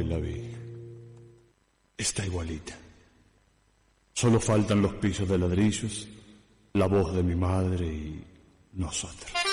la vi. Está igualita. Solo faltan los pisos de ladrillos, la voz de mi madre y nosotros.